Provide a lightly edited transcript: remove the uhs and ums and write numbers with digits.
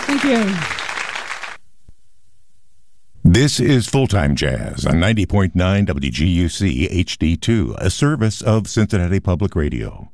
Thank you. This is Full-Time Jazz on 90.9 WGUC HD2, a service of Cincinnati Public Radio.